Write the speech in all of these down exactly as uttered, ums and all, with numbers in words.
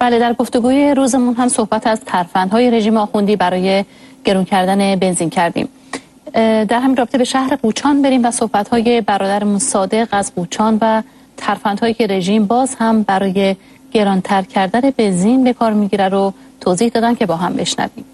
بله، در گفتگوی روزمون هم صحبت از ترفندهای رژیم آخوندی برای گرون کردن بنزین کردیم. در همین رابطه به شهر قوچان بریم و صحبت‌های برادرمون صادق از قوچان و ترفندهایی که رژیم باز هم برای گرانتر کردن بنزین به کار میگیره رو توضیح دادن که با هم بشنویم.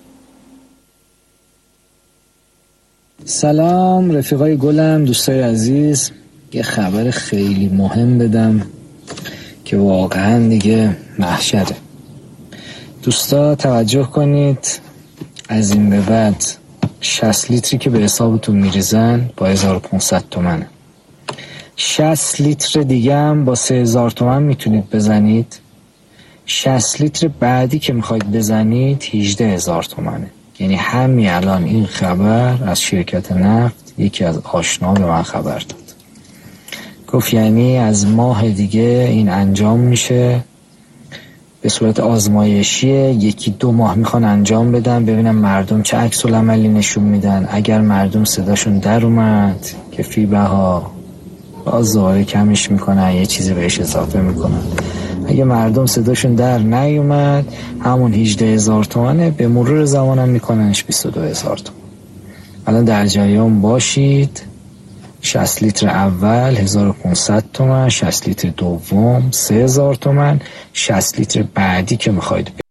سلام رفیقای گلم، دوستای عزیز، یه خبر خیلی مهم بدم که واقعا دیگه محشره. دوستا توجه کنید، از این به بعد شصت لیتری که به حسابتون میریزن با هزار و پانصد تومنه. شصت لیتر دیگه هم با سه هزار تومن میتونید بزنید. شصت لیتر بعدی که میخواید بزنید هجده هزار تومنه. یعنی همین الان این خبر از شرکت نفت یکی از آشنا به من خبر داد. گفت یعنی از ماه دیگه این انجام میشه، به صورت آزمایشیه، یکی دو ماه میخوان انجام بدن ببینم مردم چه عکس العملی نشون میدن. اگر مردم صداشون در اومد که فی بها، باز دوباره کمش میکنن، یه چیزی بهش اضافه میکنن. اگه مردم صداشون در نیومد همون هجده هزار تومنه، به مرور زمانم میکننش بیست و دو هزار تومن. الان در جریان باشید. شصت لیتر اول هزار و پانصد تومن، شصت لیتر دوم سه هزار تومن، شصت لیتر بعدی که میخواید